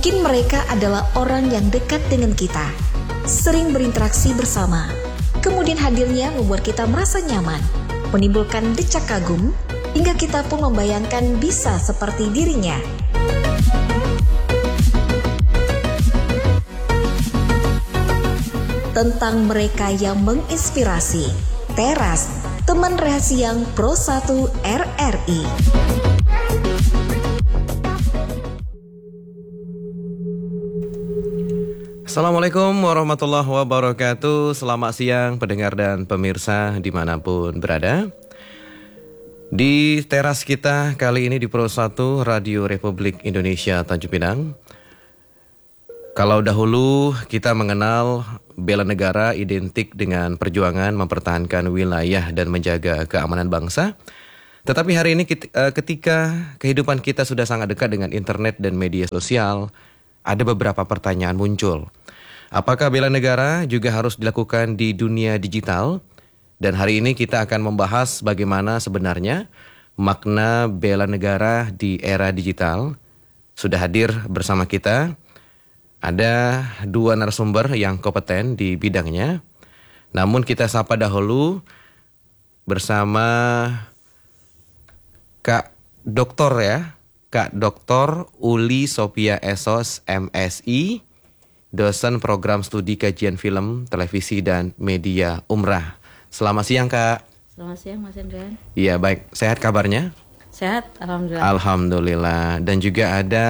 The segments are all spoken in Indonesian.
Mungkin mereka adalah orang yang dekat dengan kita, sering berinteraksi bersama. Kemudian hadirnya membuat kita merasa nyaman, menimbulkan decak kagum, hingga kita pun membayangkan bisa seperti dirinya. Tentang mereka yang menginspirasi, Teras, teman rahasia yang Pro 1 RRI. Assalamualaikum warahmatullahi wabarakatuh. Selamat siang pendengar dan pemirsa dimanapun berada. Di teras kita kali ini di Pro 1 Radio Republik Indonesia Tanjung Pinang. Kalau dahulu kita mengenal bela negara identik dengan perjuangan mempertahankan wilayah dan menjaga keamanan bangsa. Tetapi hari ini ketika kehidupan kita sudah sangat dekat dengan internet dan media sosial, ada beberapa pertanyaan muncul. Apakah bela negara juga harus dilakukan di dunia digital? Dan hari ini kita akan membahas bagaimana sebenarnya makna bela negara di era digital. Sudah hadir bersama kita ada dua narasumber yang kompeten di bidangnya. Namun kita sapa dahulu bersama Kak Doktor Kak Doktor Uli Sophia Esos MSI, dosen program studi kajian film, televisi, dan media umrah. Selamat siang Kak. Selamat siang Mas Hendrian. Iya baik, sehat kabarnya? Sehat, Alhamdulillah. Alhamdulillah. Dan juga ada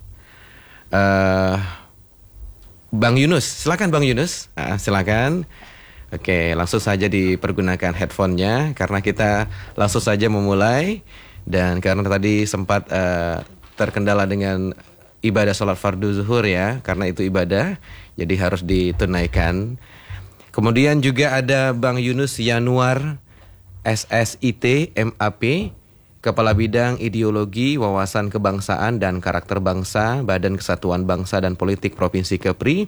Bang Yunus. Silakan Bang Yunus. Silakan. Oke, langsung saja dipergunakan headphone-nya karena kita langsung saja memulai. Dan karena tadi sempat terkendala dengan ibadah sholat fardu zuhur ya, karena itu ibadah, jadi harus ditunaikan. Kemudian juga ada Bang Yunus Yanuar, SSIT, MAP, Kepala Bidang Ideologi, Wawasan Kebangsaan dan Karakter Bangsa, Badan Kesatuan Bangsa dan Politik Provinsi Kepri,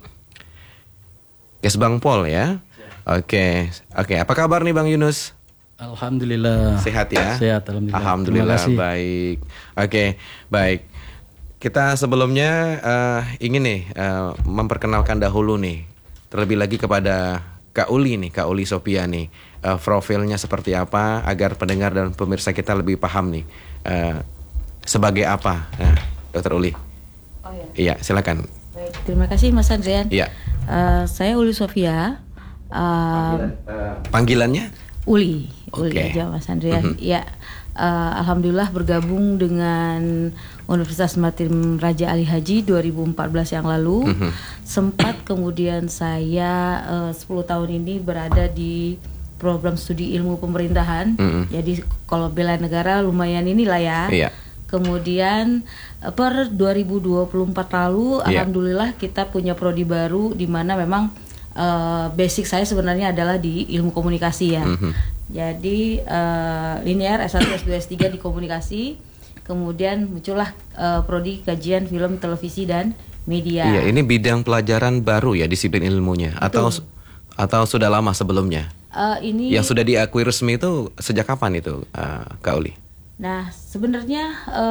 Kesbang Pol ya. Oke, apa kabar nih Bang Yunus? Alhamdulillah. Sehat ya? Sehat, alhamdulillah. Alhamdulillah, baik. Oke, baik. Kita sebelumnya ingin memperkenalkan dahulu nih, terlebih lagi kepada Kak Uli nih, Kak Uli Sophia nih, profilnya seperti apa agar pendengar dan pemirsa kita lebih paham nih, sebagai apa, Dokter Uli. Oh ya. Iya, silakan. Baik, terima kasih Mas Andrian. Iya. Saya Uli Sophia. Panggilannya? Uli Okay. aja Mas Andrian. Ya, alhamdulillah bergabung dengan Universitas Maritim Raja Ali Haji 2014 yang lalu. Sempat kemudian saya 10 tahun ini berada di program studi ilmu pemerintahan. Jadi kalau bela negara lumayan inilah ya. Iya. Kemudian per 2024 lalu, alhamdulillah kita punya prodi baru di mana memang basic saya sebenarnya adalah di ilmu komunikasi ya. Jadi linear S1, S2, S3 di komunikasi. Kemudian muncullah prodi kajian film, televisi, dan media. Iya, ini bidang pelajaran baru ya, disiplin ilmunya. Betul. Atau sudah lama sebelumnya? Ini yang sudah diakui resmi itu sejak kapan itu, Kak Uli? Nah, sebenarnya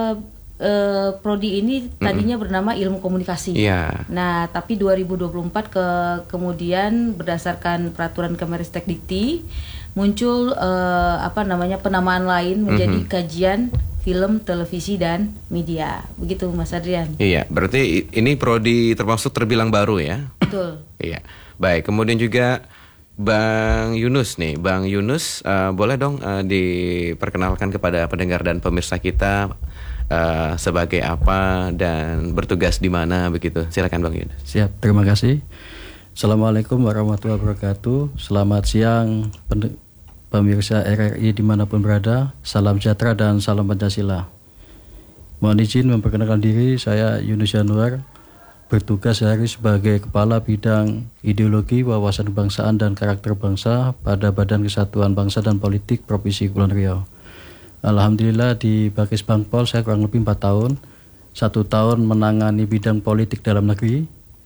prodi ini tadinya bernama ilmu komunikasi. Iya. Nah, tapi 2024 kemudian berdasarkan peraturan Kemenristek Dikti muncul penamaan lain menjadi kajian film, televisi, dan media. Begitu Mas Adrian. Iya, berarti ini prodi termasuk terbilang baru ya? Betul. Iya. Baik, kemudian juga Bang Yunus nih. Bang Yunus, boleh dong diperkenalkan kepada pendengar dan pemirsa kita sebagai apa dan bertugas di mana begitu. Silakan Bang Yunus. Siap, terima kasih. Assalamualaikum warahmatullahi wabarakatuh. Selamat siang pemirsa RRI dimanapun berada. Salam sejahtera dan salam Pancasila. Mohon izin memperkenalkan diri, saya Yunus Yanuar, bertugas hari sebagai Kepala Bidang Ideologi, Wawasan Kebangsaan dan Karakter Bangsa pada Badan Kesatuan Bangsa dan Politik Provinsi Kepulauan Riau. Alhamdulillah di Bakis Bangpol saya kurang lebih 4 tahun. 1 tahun menangani bidang politik dalam negeri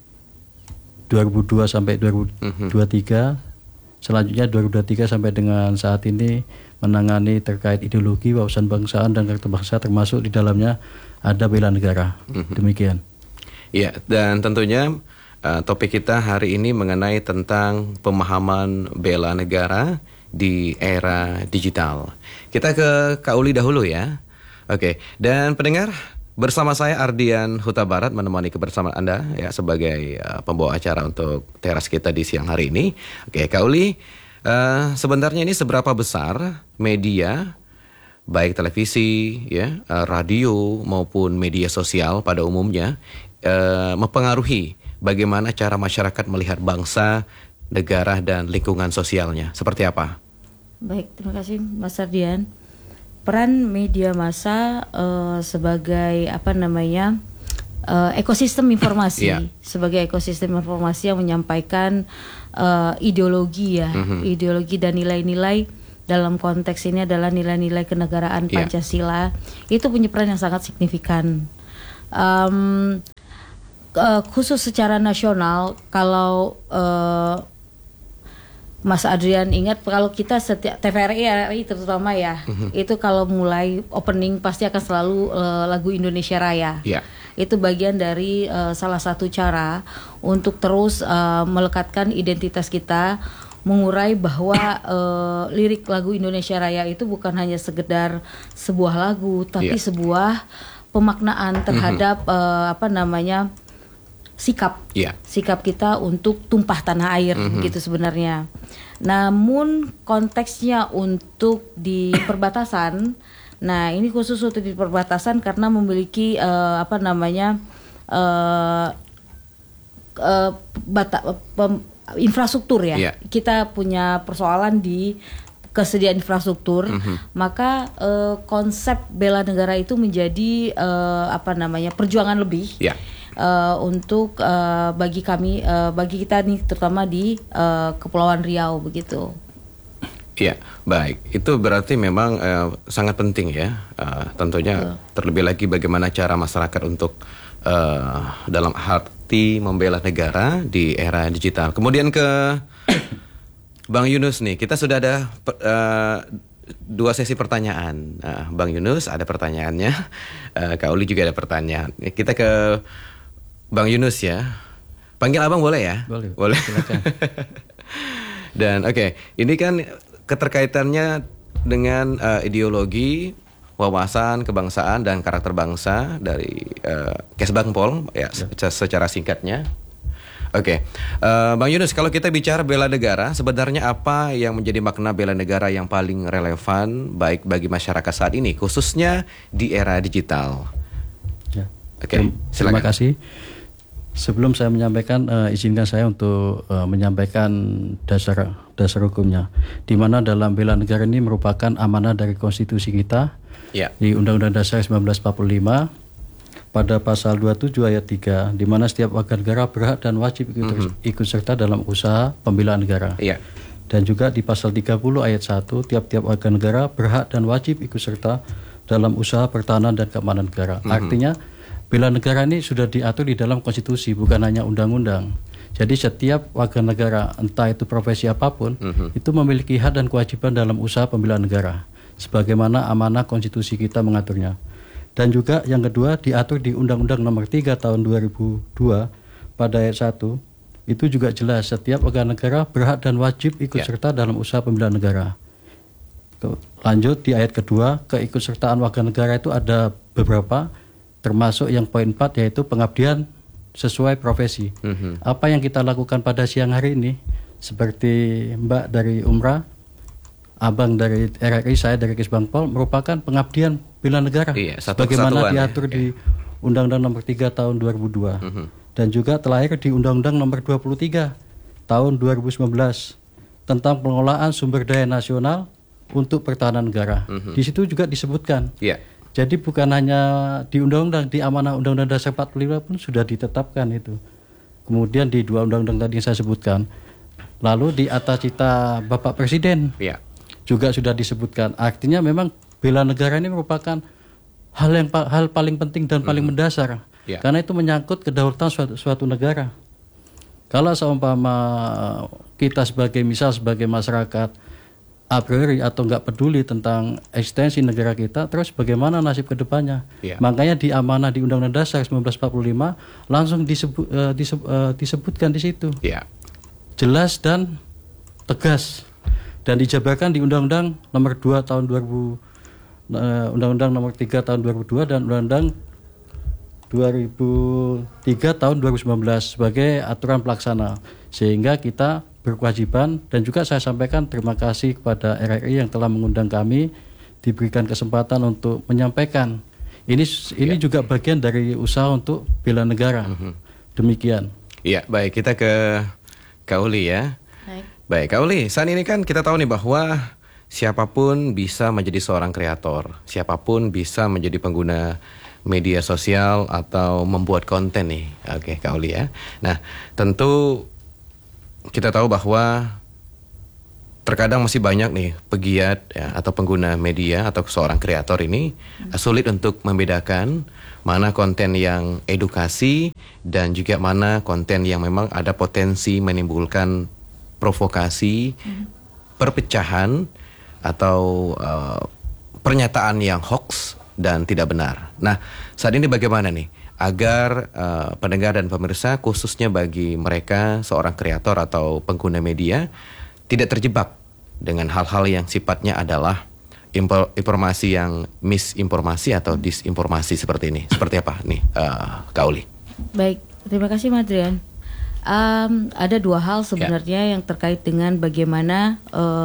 2002 sampai 2023. Selanjutnya 2023 sampai dengan saat ini menangani terkait ideologi, wawasan kebangsaan dan karakter bangsa, termasuk di dalamnya ada bela negara. Demikian. Ya, dan tentunya topik kita hari ini mengenai tentang pemahaman bela negara di era digital. Kita ke Kak Uli dahulu ya. Oke, dan pendengar, bersama saya Ardian Huta Barat menemani kebersamaan Anda ya sebagai pembawa acara untuk teras kita di siang hari ini. Oke, Kak Uli, sebenarnya ini seberapa besar media, baik televisi, ya, radio maupun media sosial pada umumnya mempengaruhi bagaimana cara masyarakat melihat bangsa, negara dan lingkungan sosialnya? Seperti apa? Baik, terima kasih Mas Ardian. Peran media massa sebagai ekosistem informasi, sebagai ekosistem informasi yang menyampaikan ideologi ya, ideologi dan nilai-nilai. Dalam konteks ini adalah nilai-nilai kenegaraan Pancasila, itu punya peran yang sangat signifikan. Khusus secara nasional, kalau Mas Adrian ingat, kalau kita setiap TVRI terutama ya, itu kalau mulai opening pasti akan selalu lagu Indonesia Raya. Itu bagian dari salah satu cara untuk terus melekatkan identitas kita, mengurai bahwa lirik lagu Indonesia Raya itu bukan hanya sekedar sebuah lagu, tapi sebuah pemaknaan terhadap sikap kita untuk tumpah tanah air, gitu sebenarnya. Namun konteksnya untuk di perbatasan, nah ini khusus untuk di perbatasan karena memiliki infrastruktur ya. Kita punya persoalan di kesediaan infrastruktur, maka konsep bela negara itu menjadi perjuangan lebih. Untuk bagi kami, bagi kita nih terutama di Kepulauan Riau begitu. Iya, baik. Itu berarti memang sangat penting ya. Tentunya terlebih lagi bagaimana cara masyarakat untuk dalam arti membela negara di era digital. Kemudian ke Bang Yunus nih, kita sudah ada 2 sesi pertanyaan. Bang Yunus ada pertanyaannya, Kak Uli juga ada pertanyaan. Kita ke Bang Yunus ya. Panggil abang boleh ya? Boleh. Silakan. Dan ini kan keterkaitannya dengan ideologi, wawasan kebangsaan dan karakter bangsa dari Kesbangpol ya, secara singkatnya. Bang Yunus, kalau kita bicara bela negara, sebenarnya apa yang menjadi makna bela negara yang paling relevan baik bagi masyarakat saat ini, khususnya di era digital? Silakan. Terima kasih. Sebelum saya menyampaikan, izinkan saya untuk menyampaikan dasar hukumnya, di mana dalam bela negara ini merupakan amanah dari konstitusi kita di Undang-Undang Dasar 1945 pada pasal 27 ayat 3, di mana setiap warga negara berhak dan wajib ikut serta dalam usaha pembelaan negara. Dan juga di pasal 30 ayat 1, tiap-tiap warga negara berhak dan wajib ikut serta dalam usaha pertahanan dan keamanan negara. Artinya bela negara ini sudah diatur di dalam konstitusi, bukan hanya undang-undang. Jadi setiap warga negara, entah itu profesi apapun, itu memiliki hak dan kewajiban dalam usaha pembelaan negara, sebagaimana amanah konstitusi kita mengaturnya. Dan juga yang kedua diatur di Undang-Undang Nomor 3 Tahun 2002 pada ayat 1, itu juga jelas setiap warga negara berhak dan wajib ikut serta dalam usaha pembelaan negara. Lanjut di ayat kedua, keikutsertaan warga negara itu ada beberapa, termasuk yang poin 4 yaitu pengabdian sesuai profesi. Apa yang kita lakukan pada siang hari ini, seperti Mbak dari Umrah, Abang dari RRI, saya dari Kesbangpol, merupakan pengabdian bela negara, bagaimana diatur di Undang-Undang Nomor 3 Tahun 2002 dan juga terlahir di Undang-Undang Nomor 23 Tahun 2019 tentang pengelolaan sumber daya nasional untuk pertahanan negara. Di situ juga disebutkan. Jadi bukan hanya di undang-undang, di amanah Undang-Undang Dasar 45 pun sudah ditetapkan itu. Kemudian di 2 undang-undang tadi yang saya sebutkan. Lalu di atas cita Bapak Presiden juga sudah disebutkan. Artinya memang bela negara ini merupakan hal paling penting dan paling mendasar. Karena itu menyangkut kedaulatan suatu negara. Kalau seumpama kita sebagai masyarakat a priori atau nggak peduli tentang eksistensi negara kita, terus bagaimana nasib kedepannya? Makanya di amanah di Undang-Undang Dasar 1945 langsung disebutkan di situ, jelas dan tegas, dan dijabarkan di Undang-Undang Nomor 2 Tahun 2000, Undang-Undang Nomor 3 Tahun 2002 dan Undang-Undang 2003 Tahun 2019 sebagai aturan pelaksana, sehingga kita berkewajiban. Dan juga saya sampaikan terima kasih kepada RRI yang telah mengundang kami, diberikan kesempatan untuk menyampaikan. Ini juga bagian dari usaha untuk bela negara. Demikian. Iya, baik, kita ke Kak Uli ya. Baik, Kak Uli, saat ini kan kita tahu nih bahwa siapapun bisa menjadi seorang kreator, siapapun bisa menjadi pengguna media sosial atau membuat konten nih. Oke, Kak Uli ya. Nah, tentu kita tahu bahwa terkadang masih banyak nih pegiat ya, atau pengguna media atau seorang kreator ini sulit untuk membedakan mana konten yang edukasi dan juga mana konten yang memang ada potensi menimbulkan provokasi, perpecahan atau pernyataan yang hoax dan tidak benar. Nah, saat ini bagaimana nih agar pendengar dan pemirsa, khususnya bagi mereka seorang kreator atau pengguna media, tidak terjebak dengan hal-hal yang sifatnya adalah informasi yang misinformasi atau disinformasi seperti ini. Seperti apa nih, Kak Uli? Baik, terima kasih Mas Adrian. Ada dua hal sebenarnya yang terkait dengan bagaimana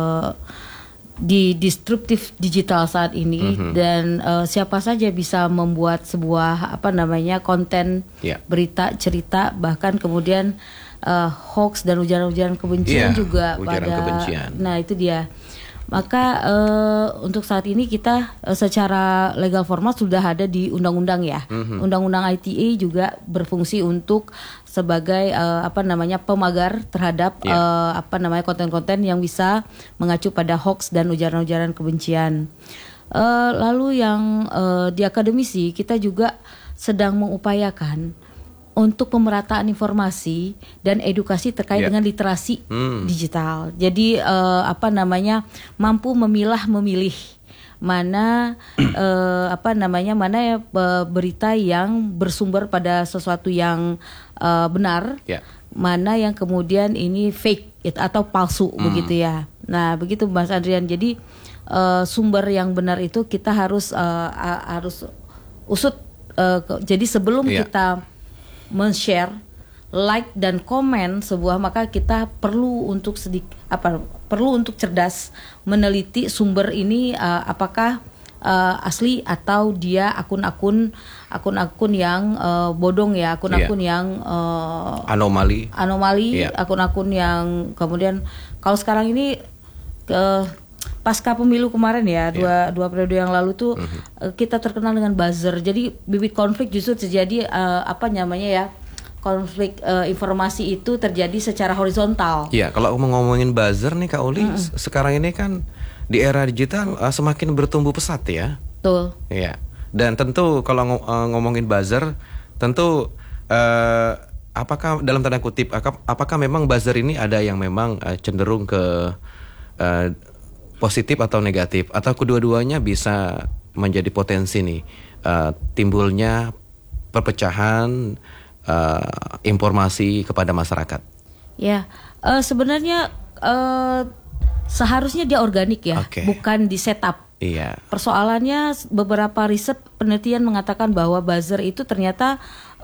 di disruptif digital saat ini, dan siapa saja bisa membuat sebuah konten, berita, cerita, bahkan kemudian hoax dan ujaran-ujaran kebencian juga kebencian. Nah, itu dia. Maka untuk saat ini kita secara legal formal sudah ada di undang-undang ya. Undang-undang ITE juga berfungsi untuk sebagai pemagar terhadap konten-konten yang bisa mengacu pada hoax dan ujaran-ujaran kebencian. Lalu yang di akademisi kita juga sedang mengupayakan untuk pemerataan informasi dan edukasi terkait dengan literasi digital. Jadi mampu memilih mana berita yang bersumber pada sesuatu yang benar, mana yang kemudian ini fake atau palsu begitu ya. Nah, begitu Mas Adrian. Jadi sumber yang benar itu kita harus usut. Jadi sebelum kita men-share, like dan komen sebuah, maka kita perlu untuk cerdas meneliti sumber ini apakah asli atau dia akun-akun yang bodong ya, akun-akun yang anomali, akun-akun yang kemudian kalau sekarang ini pasca pemilu kemarin ya, dua periode yang lalu tuh kita terkenal dengan buzzer. Jadi bibit konflik justru terjadi konflik informasi itu terjadi secara horizontal. Iya, kalau mau ngomongin buzzer nih Kak Uli, sekarang ini kan di era digital semakin bertumbuh pesat ya. Betul. Iya. Dan tentu kalau ngomongin buzzer, tentu apakah dalam tanda kutip apakah memang buzzer ini ada yang memang cenderung ke positif atau negatif, atau kedua-duanya bisa menjadi potensi nih timbulnya perpecahan informasi kepada masyarakat? Ya, sebenarnya seharusnya dia organik ya, bukan di setup. Iya. Persoalannya beberapa riset penelitian mengatakan bahwa buzzer itu ternyata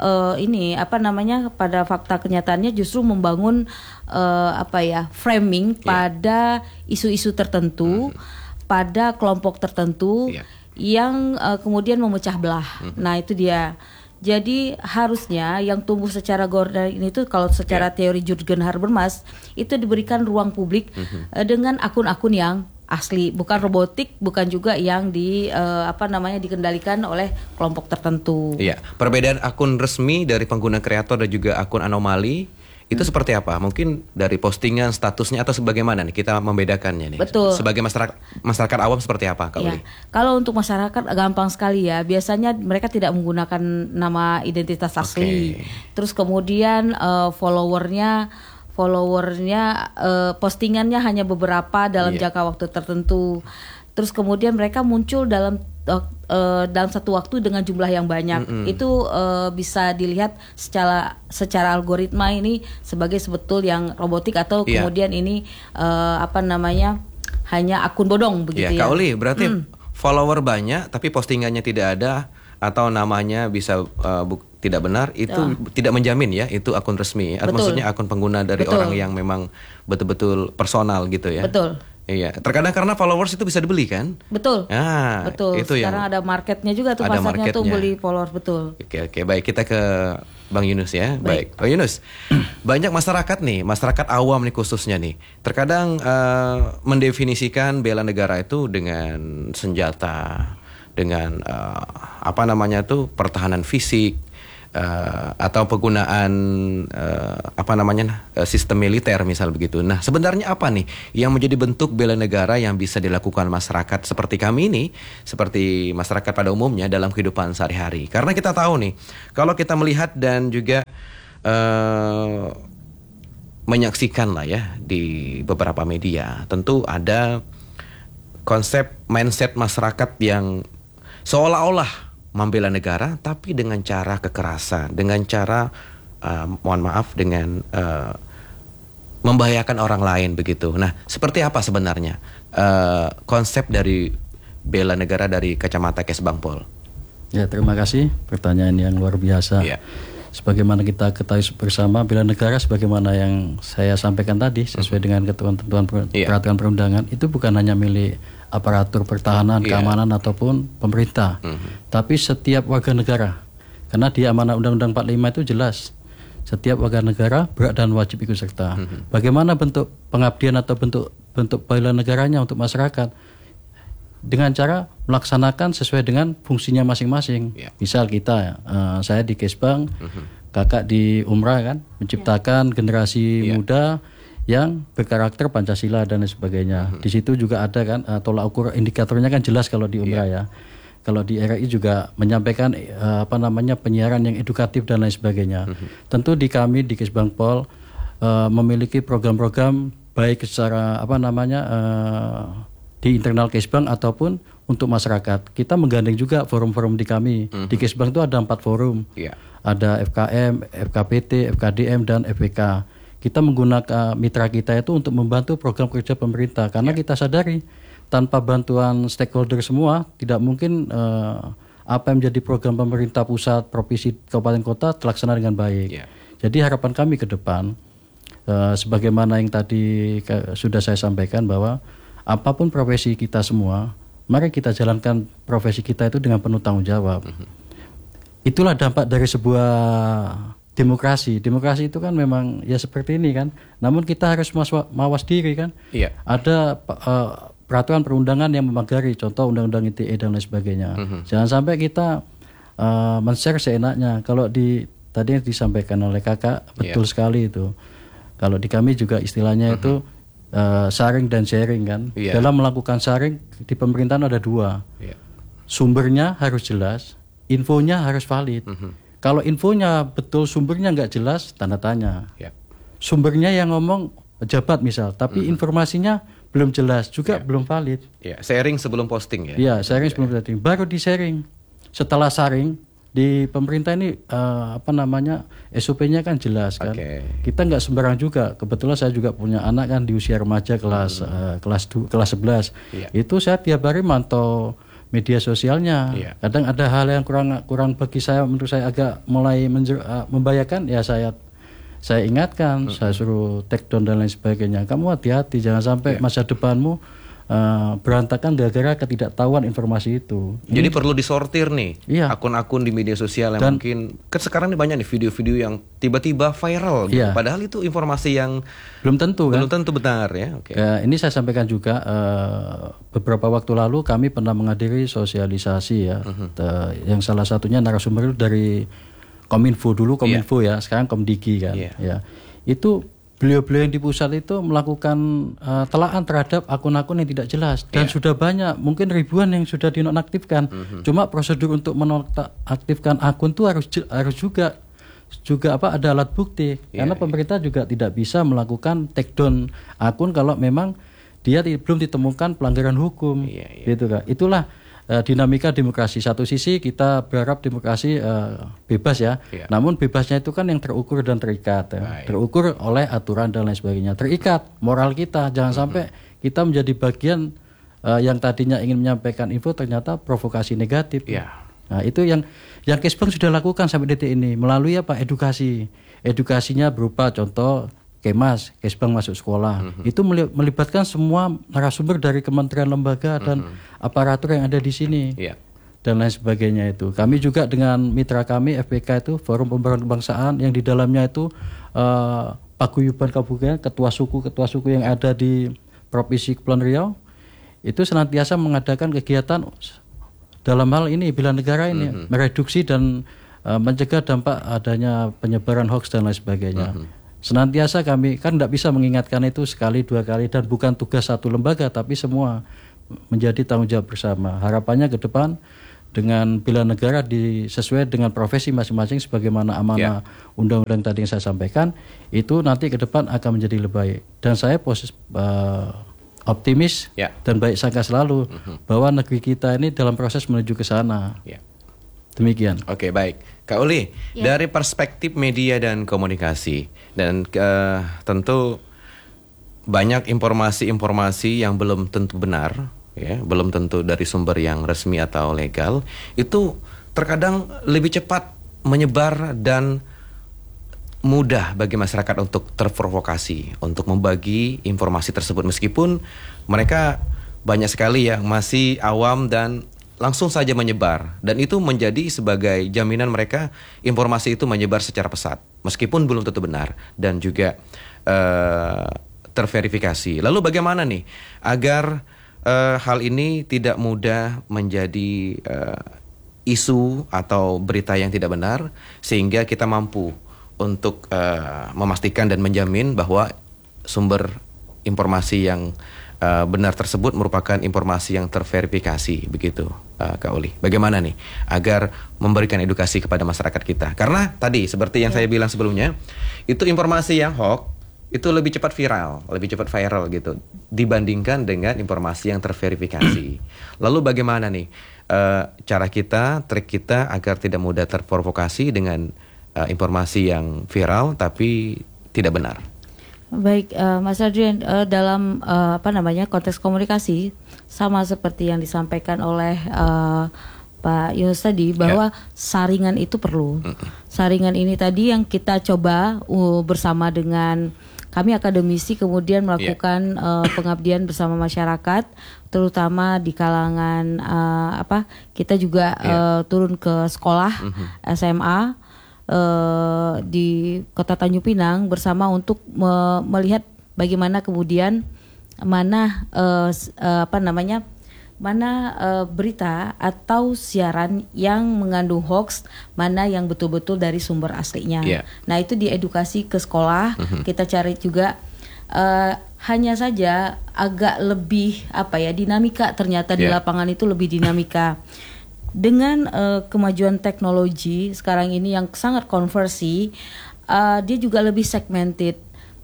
pada fakta kenyataannya justru membangun framing pada isu-isu tertentu, pada kelompok tertentu yang kemudian memecah belah. Nah, itu dia. Jadi harusnya yang tumbuh secara organik itu, kalau secara teori Jürgen Habermas, itu diberikan ruang publik dengan akun-akun yang asli, bukan robotik, bukan juga yang dikendalikan oleh kelompok tertentu. Iya, perbedaan akun resmi dari pengguna kreator dan juga akun anomali itu seperti apa? Mungkin dari postingan, statusnya, atau sebagaimana nih kita membedakannya nih? Betul. Sebagai masyarakat awam seperti apa, Kak Uli? Kalau untuk masyarakat gampang sekali ya. Biasanya mereka tidak menggunakan nama identitas asli. Terus kemudian followernya followernya postingannya hanya beberapa dalam jangka waktu tertentu. Terus kemudian mereka muncul dalam satu waktu dengan jumlah yang banyak. Itu bisa dilihat secara algoritma ini sebagai sebetul yang robotik atau kemudian ini hanya akun bodong begitu ya. Kak Uli, berarti follower banyak tapi postingannya tidak ada atau namanya bisa tidak benar, itu tidak menjamin ya itu akun resmi. Maksudnya akun pengguna dari orang yang memang betul-betul personal gitu ya. Betul. Iya, terkadang karena followers itu bisa dibeli kan? Betul. Nah, betul. Itu sekarang ada marketnya juga tuh, pasarnya tuh beli followers, betul. Oke, baik, kita ke Bang Yunus ya. Baik, Bang Yunus. Banyak masyarakat awam nih khususnya nih, terkadang mendefinisikan bela negara itu dengan senjata, dengan pertahanan fisik. Atau penggunaan sistem militer misal begitu. Nah, sebenarnya apa nih yang menjadi bentuk bela negara yang bisa dilakukan masyarakat seperti kami ini, seperti masyarakat pada umumnya dalam kehidupan sehari-hari? Karena kita tahu nih, kalau kita melihat dan juga menyaksikan lah ya di beberapa media, tentu ada konsep mindset masyarakat yang seolah-olah membela negara tapi dengan cara kekerasan, dengan cara dengan membahayakan orang lain begitu. Nah, seperti apa sebenarnya konsep dari bela negara dari kacamata Kesbangpol? Ya, terima kasih, pertanyaan yang luar biasa. Sebagaimana kita ketahui bersama, bela negara sebagaimana yang saya sampaikan tadi sesuai dengan ketentuan peraturan perundangan itu bukan hanya milik aparatur pertahanan, keamanan ataupun pemerintah, tapi setiap warga negara. Karena di amanat Undang-Undang 45 itu jelas, setiap warga negara berhak dan wajib ikut serta. Bagaimana bentuk pengabdian atau bentuk bela negaranya untuk masyarakat? Dengan cara melaksanakan sesuai dengan fungsinya masing-masing. Misal kita, saya di Kesbang, kakak di Umrah kan, menciptakan generasi muda yang berkarakter Pancasila dan lain sebagainya. Di situ juga ada kan tolak ukur indikatornya kan jelas kalau di Umrah ya. Kalau di RI juga menyampaikan penyiaran yang edukatif dan lain sebagainya. Tentu di kami di Kesbangpol memiliki program-program baik secara di internal Kesbang ataupun untuk masyarakat. Kita menggandeng juga forum-forum di kami. Di Kesbang itu ada 4 forum. Ada FKM, FKPT, FKDM dan FPK. Kita menggunakan mitra kita itu untuk membantu program kerja pemerintah karena kita sadari tanpa bantuan stakeholder semua tidak mungkin apa yang menjadi program pemerintah pusat, provinsi, kabupaten kota terlaksana dengan baik. Jadi harapan kami ke depan sebagaimana yang tadi sudah saya sampaikan bahwa apapun profesi kita semua, mari kita jalankan profesi kita itu dengan penuh tanggung jawab. Itulah dampak dari sebuah demokrasi. Demokrasi itu kan memang ya seperti ini kan. Namun kita harus mawas diri kan. Ada peraturan perundangan yang memagari, contoh Undang-Undang ITE dan lain sebagainya. Jangan sampai kita men-share seenaknya. Kalau tadi yang disampaikan oleh kakak betul sekali itu. Kalau di kami juga istilahnya itu saring dan sharing kan. Dalam melakukan sharing di pemerintahan ada 2. Sumbernya harus jelas, infonya harus valid. Kalau infonya betul, sumbernya nggak jelas, tanda tanya. Sumbernya yang ngomong pejabat misal, tapi informasinya belum jelas, juga belum valid. Sharing sebelum posting ya? Iya, sharing sebelum posting. Baru di-sharing. Setelah sharing, di pemerintah ini SOP-nya kan jelas kan. Kita nggak sembarang juga. Kebetulan saya juga punya anak kan di usia remaja kelas 11. Itu saya tiap hari mantau media sosialnya. Kadang ada hal yang kurang bagi saya, menurut saya agak mulai membahayakan, ya saya ingatkan, saya suruh take down dan lain sebagainya. Kamu hati-hati, jangan sampai masa depanmu berantakan gara-gara ketidaktahuan informasi itu. Jadi perlu disortir nih akun-akun di media sosial yang mungkin sekarang ini banyak nih video-video yang tiba-tiba viral gitu. Padahal itu informasi yang belum tentu benar ya. Ini saya sampaikan juga beberapa waktu lalu kami pernah menghadiri sosialisasi ya. Yang salah satunya narasumber dari Kominfo dulu, ya, sekarang Komdigi kan. Itu beliau-beliau yang di pusat itu melakukan telaan terhadap akun-akun yang tidak jelas dan sudah banyak, mungkin ribuan yang sudah dinonaktifkan. Cuma prosedur untuk menonaktifkan akun itu harus juga juga ada alat bukti karena pemerintah juga tidak bisa melakukan take down akun kalau memang dia belum ditemukan pelanggaran hukum gitu kan. Itulah dinamika demokrasi. Satu sisi kita berharap demokrasi bebas ya. Namun bebasnya itu kan yang terukur dan terikat ya. Terukur oleh aturan dan lain sebagainya. Terikat moral kita, jangan sampai kita menjadi bagian yang tadinya ingin menyampaikan info ternyata provokasi negatif. Nah, itu yang Kesbang sudah lakukan sampai detik ini melalui edukasi. Edukasinya berupa contoh Kemas, Kesbang masuk sekolah. Itu melibatkan semua narasumber dari kementerian lembaga dan aparatur yang ada di sini. Dan lain sebagainya itu. Kami juga dengan mitra kami FPK itu Forum Pembangunan Kebangsaan yang di dalamnya itu paguyuban kabupaten, ketua suku yang ada di Provinsi Kepulauan Riau itu senantiasa mengadakan kegiatan dalam hal ini bela negara ini mereduksi dan mencegah dampak adanya penyebaran hoax dan lain sebagainya. Senantiasa kami kan tidak bisa mengingatkan itu sekali dua kali dan bukan tugas satu lembaga tapi semua menjadi tanggung jawab bersama. Harapannya ke depan dengan bela negara sesuai dengan profesi masing-masing sebagaimana amanah undang-undang tadi yang saya sampaikan itu nanti ke depan akan menjadi lebih baik. Dan saya optimis dan baik sangka selalu bahwa negeri kita ini dalam proses menuju ke sana. Demikian. Oke, baik. Kak Uli, dari perspektif media dan komunikasi dan tentu banyak informasi-informasi yang belum tentu benar, belum tentu dari sumber yang resmi atau legal, itu terkadang lebih cepat menyebar dan mudah bagi masyarakat untuk terprovokasi, untuk membagi informasi tersebut meskipun mereka banyak sekali yang masih awam dan langsung saja menyebar dan itu menjadi sebagai jaminan mereka informasi itu menyebar secara pesat meskipun belum tentu benar dan juga terverifikasi. Lalu bagaimana nih agar hal ini tidak mudah menjadi isu atau berita yang tidak benar sehingga kita mampu untuk memastikan dan menjamin bahwa sumber informasi yang benar tersebut merupakan informasi yang terverifikasi, begitu Kak Uli. Bagaimana nih agar memberikan edukasi kepada masyarakat kita? Karena tadi seperti yang saya bilang sebelumnya, itu informasi yang hoax itu lebih cepat viral gitu dibandingkan dengan informasi yang terverifikasi. Lalu bagaimana nih cara kita, trik kita agar tidak mudah terprovokasi dengan informasi yang viral tapi tidak benar? Baik, Mas Adrian, dalam konteks komunikasi sama seperti yang disampaikan oleh Pak Yunus tadi bahwa saringan itu perlu. Saringan ini tadi yang kita coba bersama dengan kami akademisi kemudian melakukan pengabdian bersama masyarakat, terutama di kalangan kita juga turun ke sekolah SMA. Di Kota Tanjung Pinang bersama untuk melihat bagaimana kemudian mana berita atau siaran yang mengandung hoax, mana yang betul-betul dari sumber aslinya. Nah itu diedukasi ke sekolah, kita cari juga hanya saja agak lebih dinamika ternyata di lapangan itu lebih dinamika. Dengan kemajuan teknologi sekarang ini yang sangat konversi, dia juga lebih segmented.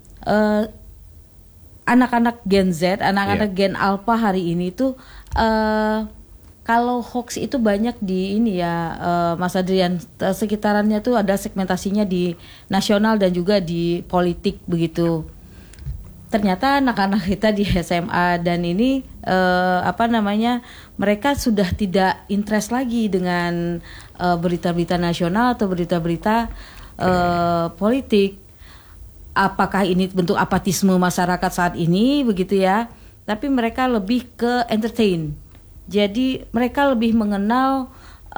Anak-anak Gen Z, anak-anak Gen Alpha hari ini tuh kalau hoax itu banyak di ini Mas Adrian, sekitarannya tuh ada segmentasinya di nasional dan juga di politik begitu. Ternyata anak-anak kita di SMA dan ini mereka sudah tidak interest lagi dengan berita-berita nasional atau berita-berita politik. Apakah ini bentuk apatisme masyarakat saat ini begitu ya? Tapi mereka lebih ke entertain. Jadi mereka lebih mengenal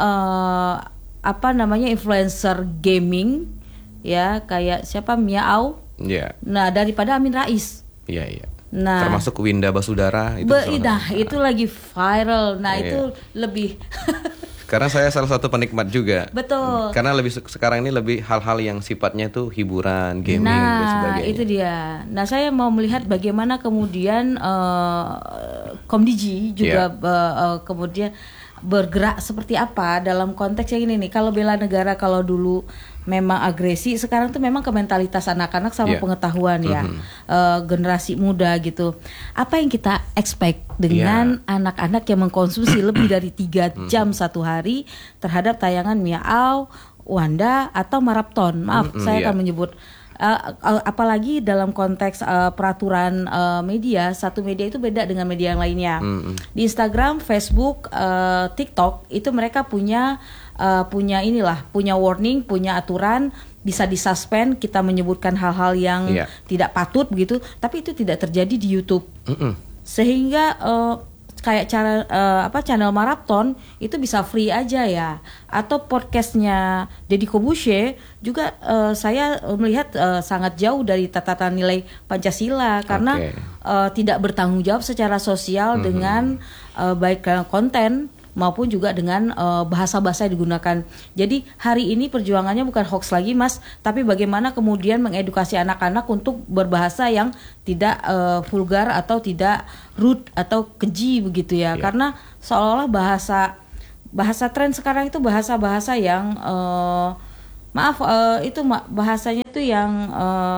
influencer gaming ya, kayak siapa Miao. Nah daripada Amin Rais. Nah, termasuk Winda Basudara itu. Itu lagi viral. Nah itu lebih. Karena saya salah satu penikmat juga. Betul. Karena sekarang ini lebih hal-hal yang sifatnya itu hiburan, gaming dan sebagainya. Nah itu dia. Nah saya mau melihat bagaimana kemudian Komdigi juga kemudian bergerak seperti apa dalam konteks yang ini nih. Kalau bela negara kalau dulu memang agresi, sekarang tuh memang ke mentalitas anak-anak sama pengetahuan ya, generasi muda gitu. Apa yang kita expect dengan anak-anak yang mengkonsumsi lebih dari 3 jam satu hari terhadap tayangan Miao, Wanda atau Marapton. Maaf, saya akan menyebut apalagi dalam konteks peraturan media, satu media itu beda dengan media yang lainnya. Di Instagram, Facebook, TikTok itu mereka punya warning, punya aturan, bisa disuspend kita menyebutkan hal-hal yang tidak patut begitu, tapi itu tidak terjadi di YouTube. Sehingga kayak channel Marathon itu bisa free aja ya, atau podcastnya Deddy Corbuzier juga saya melihat sangat jauh dari tataran nilai Pancasila karena tidak bertanggung jawab secara sosial dengan baik dalam konten maupun juga dengan bahasa-bahasa yang digunakan. Jadi hari ini perjuangannya bukan hoax lagi Mas, tapi bagaimana kemudian mengedukasi anak-anak untuk berbahasa yang tidak vulgar atau tidak rude atau keji begitu ya. Karena seolah-olah bahasa tren sekarang itu bahasa-bahasa yang bahasanya itu yang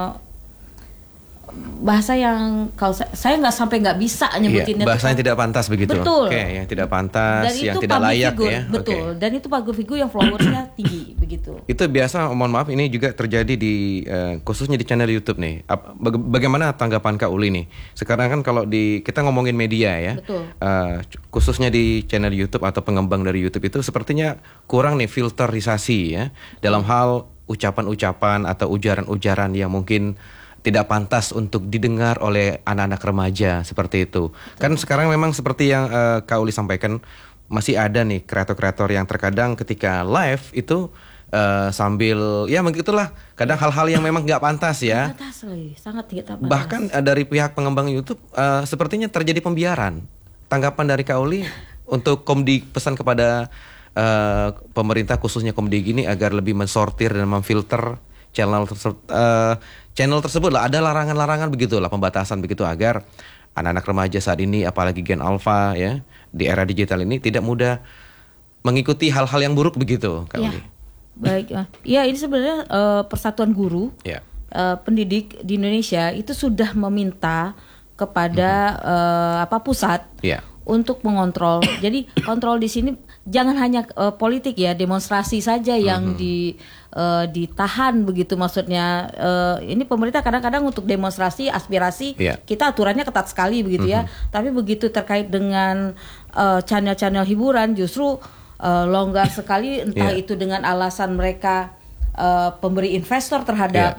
bahasa yang kalau saya nggak bisa nyebutinnya, bahasa yang tidak pantas begitu. Betul. Yang tidak pantas, dan yang itu tidak layak figure, ya. Betul. Dan itu public figure yang followersnya tinggi begitu. Itu biasa, mohon maaf, ini juga terjadi di khususnya di channel YouTube nih. Bagaimana tanggapan Kak Uli nih? Sekarang kan kalau kita ngomongin media ya, khususnya di channel YouTube atau pengembang dari YouTube itu sepertinya kurang nih filterisasi ya dalam hal ucapan-ucapan atau ujaran-ujaran yang mungkin tidak pantas untuk didengar oleh anak-anak remaja seperti itu. Kan sekarang memang seperti yang Kak Uli sampaikan, masih ada nih kreator-kreator yang terkadang ketika live itu sambil ya begitulah, kadang hal-hal yang memang nggak pantas ya. Sangat tidak pantas. Bahkan dari pihak pengembang YouTube sepertinya terjadi pembiaran. Tanggapan dari Kak Uli untuk Komdi, pesan kepada pemerintah khususnya Komdi gini agar lebih mensortir dan memfilter channel tersebut lah, ada larangan-larangan begitulah, pembatasan begitu agar anak-anak remaja saat ini apalagi Gen Alpha ya di era digital ini tidak mudah mengikuti hal-hal yang buruk begitu Kak Uli. Baik, ya ini sebenarnya Persatuan Guru pendidik di Indonesia itu sudah meminta kepada pusat untuk mengontrol. Jadi kontrol di sini jangan hanya politik ya, demonstrasi saja yang ditahan begitu maksudnya. Ini pemerintah kadang-kadang untuk demonstrasi aspirasi kita aturannya ketat sekali begitu ya. Tapi begitu terkait dengan channel-channel hiburan justru longgar sekali, entah itu dengan alasan mereka pemberi investor terhadap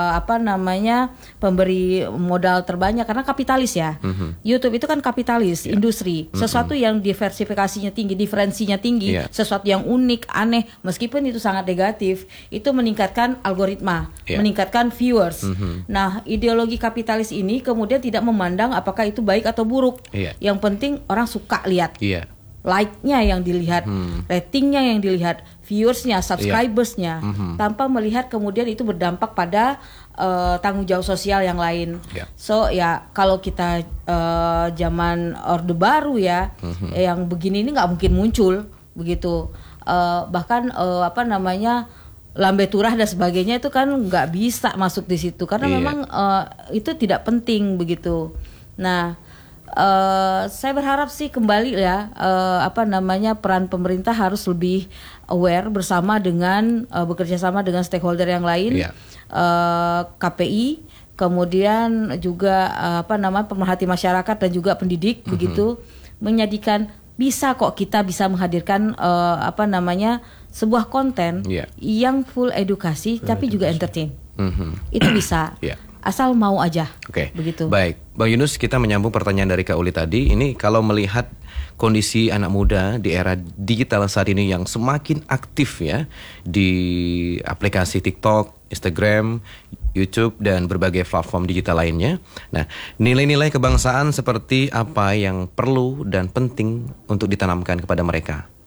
pemberi modal terbanyak karena kapitalis ya. YouTube itu kan kapitalis, industri, sesuatu yang diversifikasinya tinggi, diferensinya tinggi, sesuatu yang unik, aneh, meskipun itu sangat negatif, itu meningkatkan algoritma, meningkatkan viewers. Nah, ideologi kapitalis ini kemudian tidak memandang apakah itu baik atau buruk. Yang penting orang suka lihat. Like-nya yang dilihat, ratingnya yang dilihat, viewersnya, subscribersnya, tanpa melihat kemudian itu berdampak pada tanggung jawab sosial yang lain. So ya kalau kita zaman Orde Baru ya, yang begini ini nggak mungkin muncul begitu. Bahkan Lambe Turah dan sebagainya itu kan nggak bisa masuk di situ karena memang itu tidak penting begitu. Nah. Saya berharap sih kembali ya peran pemerintah harus lebih aware bersama dengan bekerja sama dengan stakeholder yang lain, KPI, kemudian juga pemerhati masyarakat dan juga pendidik begitu, menjadikan kita bisa menghadirkan sebuah konten yang full edukasi tapi juga entertain. Itu bisa. Asal mau aja. Begitu. Baik, Bang Yunus, kita menyambung pertanyaan dari Kak Uli tadi. Ini kalau melihat kondisi anak muda di era digital saat ini yang semakin aktif ya di aplikasi TikTok, Instagram, YouTube dan berbagai platform digital lainnya. Nah, nilai-nilai kebangsaan seperti apa yang perlu dan penting untuk ditanamkan kepada mereka?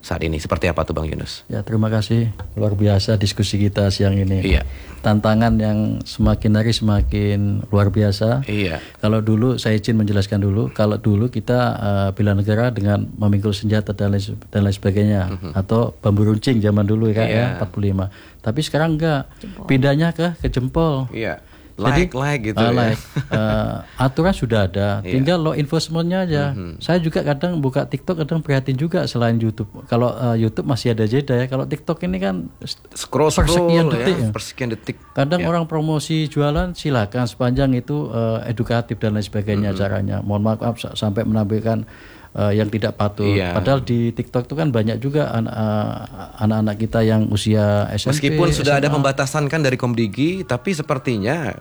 saat ini. Seperti apa tuh Bang Yunus? Ya, terima kasih. Luar biasa diskusi kita siang ini. Iya. Tantangan yang semakin hari semakin luar biasa. Iya. Kalau dulu, saya izin menjelaskan dulu. Kalau dulu kita bela negara dengan memikul senjata dan lain sebagainya, atau bambu runcing zaman dulu ya, 45. Tapi sekarang enggak. Pindahnya ke jempol. Iya. Jadi, like gitu aturan sudah ada, tinggal law enforcementnya aja. Saya juga kadang buka TikTok, kadang prihatin juga selain YouTube. Kalau YouTube masih ada jeda ya. Kalau TikTok ini kan scroll persekian detik ya. Persekian detik. Kadang orang promosi jualan silakan sepanjang itu edukatif dan lain sebagainya caranya. Mohon maaf sampai menampilkan yang tidak patuh. Padahal di TikTok itu kan banyak juga anak-anak kita yang usia SMP. Meskipun sudah SMA. ada pembatasan kan dari Komdigi, tapi sepertinya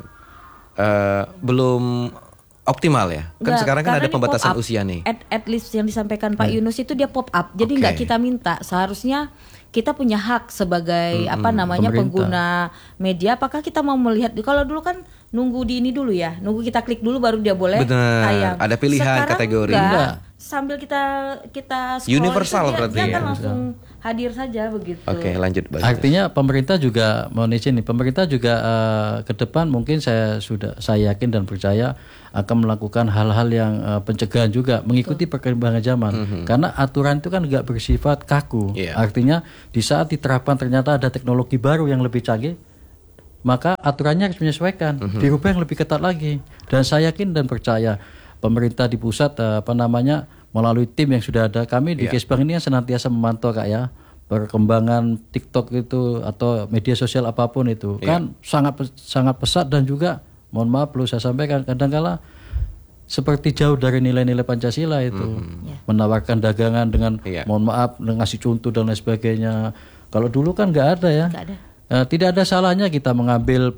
belum optimal ya. Kan Enggak, sekarang kan ada karena ini pembatasan pop-up. usia nih. At least yang disampaikan Pak Yunus itu dia pop up. Jadi nggak kita minta. Seharusnya kita punya hak sebagai pemerintah. pengguna media. Apakah kita mau melihat? Kalau dulu kan nunggu di ini dulu ya, nunggu kita klik dulu baru dia boleh tayang. Ada pilihan sekarang kategori. Enggak. Sambil kita scroll Universal itu berarti dia ya. akan langsung hadir saja begitu. Oke, lanjut Bang. Artinya pemerintah juga, mohon izin nih, pemerintah juga ke depan mungkin saya yakin dan percaya akan melakukan hal-hal yang pencegahan juga, mengikuti perkembangan zaman. Karena aturan itu kan nggak bersifat kaku. Artinya di saat diterapkan ternyata ada teknologi baru yang lebih canggih, maka aturannya harus menyesuaikan, dirubah yang lebih ketat lagi. Dan saya yakin dan percaya pemerintah di pusat melalui tim yang sudah ada, kami di Kesbang ini senantiasa memantau Kak ya, perkembangan TikTok itu atau media sosial apapun itu kan sangat pesat, dan juga mohon maaf perlu saya sampaikan kadang-kala seperti jauh dari nilai-nilai Pancasila itu, menawarkan dagangan dengan mohon maaf ngasih contoh dan lain sebagainya. Kalau dulu kan nggak ada ya. Nggak ada. Tidak ada salahnya kita mengambil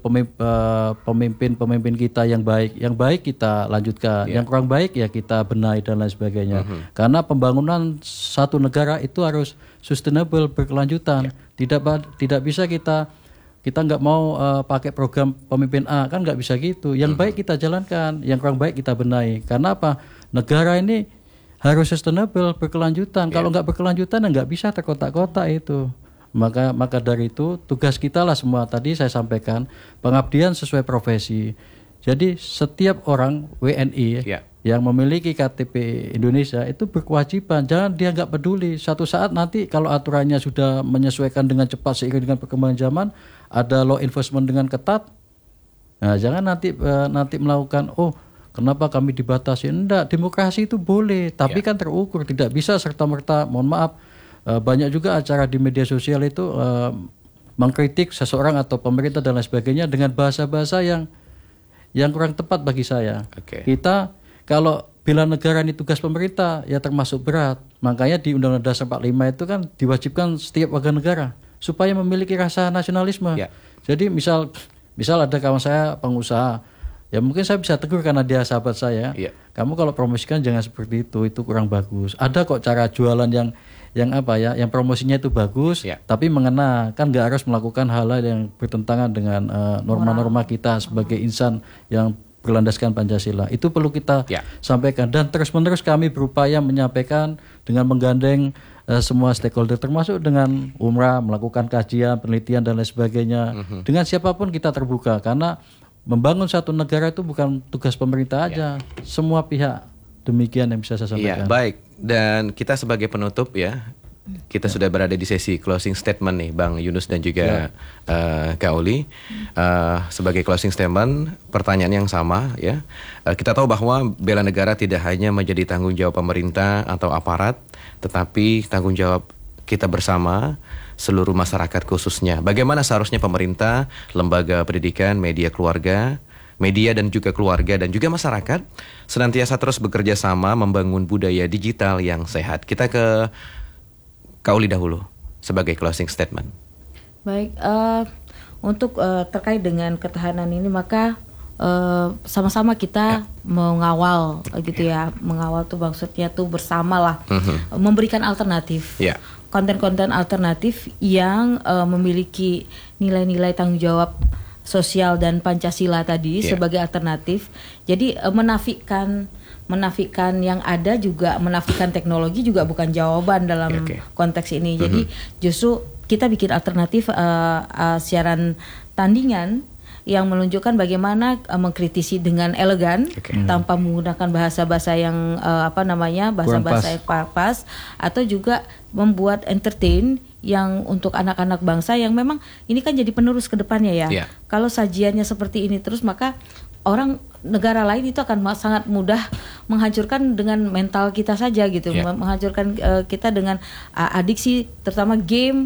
pemimpin kita yang baik kita lanjutkan, yang kurang baik ya kita benahi dan lain sebagainya. Karena pembangunan satu negara itu harus sustainable, berkelanjutan. Tidak bisa kita nggak mau pakai program pemimpin A, kan nggak bisa gitu. Yang baik kita jalankan, yang kurang baik kita benahi. Karena apa? Negara ini harus sustainable, berkelanjutan. Kalau nggak berkelanjutan ya nggak bisa terkotak-kotak itu. Maka dari itu tugas kita lah semua, tadi saya sampaikan pengabdian sesuai profesi. Jadi setiap orang WNI yang memiliki KTP Indonesia itu berkewajiban, jangan dia nggak peduli. Suatu saat nanti kalau aturannya sudah menyesuaikan dengan cepat seiring dengan perkembangan zaman, ada law enforcement dengan ketat. Nah, jangan nanti melakukan kenapa kami dibatasi? Enggak, demokrasi itu boleh, tapi kan terukur, tidak bisa serta-merta. Mohon maaf, banyak juga acara di media sosial itu mengkritik seseorang atau pemerintah dan lain sebagainya dengan bahasa-bahasa yang kurang tepat bagi saya. Kita kalau bela negara ini tugas pemerintah ya termasuk berat. Makanya di Undang-Undang Dasar 45 itu kan diwajibkan setiap warga negara supaya memiliki rasa nasionalisme. Jadi misal ada kawan saya pengusaha, ya mungkin saya bisa tegur karena dia sahabat saya. Kamu kalau promosikan jangan seperti itu kurang bagus. Ada kok cara jualan yang promosinya itu bagus, tapi mengena, kan nggak harus melakukan hal-hal yang bertentangan dengan norma-norma kita sebagai insan yang berlandaskan Pancasila. Itu perlu kita sampaikan, dan terus-menerus kami berupaya menyampaikan dengan menggandeng semua stakeholder, termasuk dengan Umrah, melakukan kajian, penelitian dan lain sebagainya. Dengan siapapun kita terbuka, karena membangun satu negara itu bukan tugas pemerintah aja, semua pihak. Demikian yang bisa saya sampaikan. Baik. Dan kita sebagai penutup ya, kita sudah berada di sesi closing statement nih, Bang Yunus dan juga Kak Oli. Sebagai closing statement, pertanyaan yang sama ya. Kita tahu bahwa bela negara tidak hanya menjadi tanggung jawab pemerintah atau aparat, tetapi tanggung jawab kita bersama, seluruh masyarakat khususnya. Bagaimana seharusnya pemerintah, lembaga pendidikan, media dan juga keluarga dan juga masyarakat senantiasa terus bekerja sama membangun budaya digital yang sehat. Kita ke Kak Oli dahulu sebagai closing statement. Baik, untuk terkait dengan ketahanan ini, maka sama-sama kita mengawal gitu ya. Mengawal tuh maksudnya tuh bersama lah, memberikan alternatif. Konten-konten alternatif yang memiliki nilai-nilai tanggung jawab sosial dan Pancasila tadi sebagai alternatif. Jadi menafikan yang ada juga, menafikan teknologi juga bukan jawaban dalam konteks ini. Jadi justru kita bikin alternatif siaran tandingan yang menunjukkan bagaimana mengkritisi dengan elegan tanpa menggunakan bahasa-bahasa yang bahasa-bahasa yang pas, atau juga membuat entertain yang untuk anak-anak bangsa yang memang ini kan jadi penerus ke depannya ya. Kalau sajiannya seperti ini terus, maka orang negara lain itu akan sangat mudah menghancurkan dengan mental kita saja gitu, menghancurkan kita dengan adiksi, terutama game,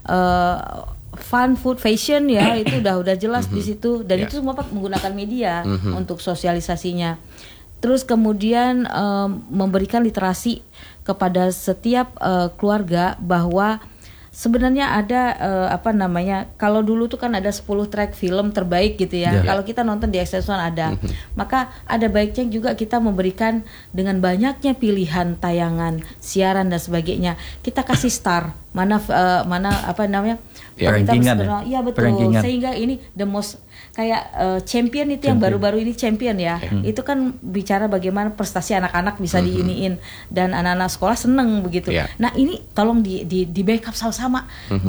fun, food, fashion ya, itu udah jelas di situ, dan itu semua menggunakan media untuk sosialisasinya. Terus kemudian memberikan literasi kepada setiap keluarga bahwa sebenarnya ada kalau dulu tuh kan ada 10 track film terbaik gitu ya. Kalau kita nonton di Access One ada. Maka ada baiknya juga kita memberikan dengan banyaknya pilihan tayangan, siaran dan sebagainya. Kita kasih star mana rankingan. Iya betul. Rankingan. Sehingga ini the most kayak champion itu yang baru-baru ini champion ya. Itu kan bicara bagaimana prestasi anak-anak bisa diiniin dan anak-anak sekolah seneng begitu. Nah, ini tolong di backup sama-sama,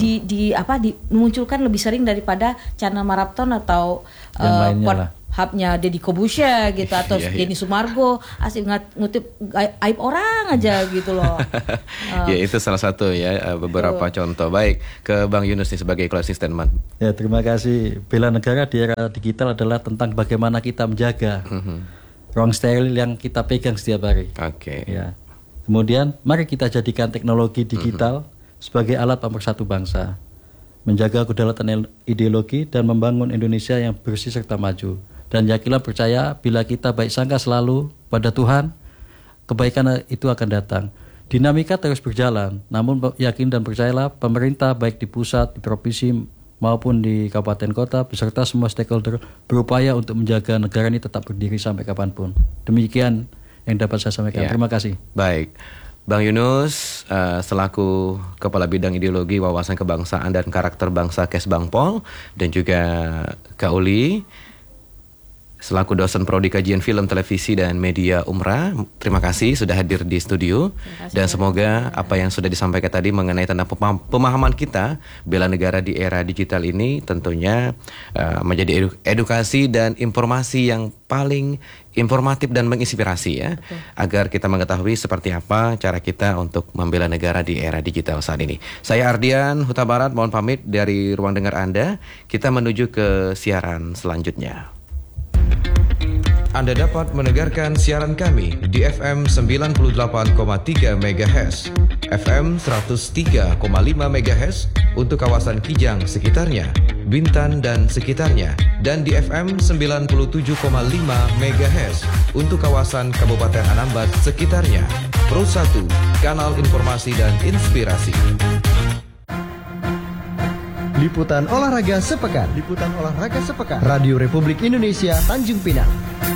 dimunculkan lebih sering daripada channel Marathon atau hubnya Deddy Kobusya gitu, atau Denny Sumargo asik ngutip aib orang aja gitu loh. Ya, itu salah satu ya beberapa contoh. Baik, ke Bang Yunus nih sebagai closing statement. Ya, terima kasih. Bela negara di era digital adalah tentang bagaimana kita menjaga ruang steril yang kita pegang setiap hari. Ya. Kemudian mari kita jadikan teknologi digital sebagai alat pemersatu bangsa, menjaga kedaulatan ideologi dan membangun Indonesia yang bersih serta maju. Dan yakinlah, percaya, bila kita baik sangka selalu pada Tuhan, kebaikan itu akan datang. Dinamika terus berjalan, namun yakin dan percayalah, pemerintah baik di pusat, di provinsi maupun di kabupaten kota, beserta semua stakeholder berupaya untuk menjaga negara ini tetap berdiri sampai kapanpun. Demikian yang dapat saya sampaikan. Terima kasih. Baik, Bang Yunus selaku Kepala Bidang Ideologi, Wawasan Kebangsaan dan Karakter Bangsa Kesbangpol, dan juga Kak Uli selaku dosen prodi kajian film, televisi dan media Umra. Terima kasih sudah hadir di studio, dan semoga apa yang sudah disampaikan tadi mengenai tentang pemahaman kita bela negara di era digital ini tentunya menjadi edukasi dan informasi yang paling informatif dan menginspirasi ya. Agar kita mengetahui seperti apa cara kita untuk membela negara di era digital saat ini. Saya Ardian Huta Barat mohon pamit dari ruang dengar Anda. Kita menuju ke siaran selanjutnya. Anda dapat mendengarkan siaran kami di FM 98,3 MHz, FM 103,5 MHz untuk kawasan Kijang sekitarnya, Bintan dan sekitarnya, dan di FM 97,5 MHz untuk kawasan Kabupaten Anambas sekitarnya. Pro 1, kanal informasi dan inspirasi. Liputan olahraga sepekan. Radio Republik Indonesia Tanjung Pinang.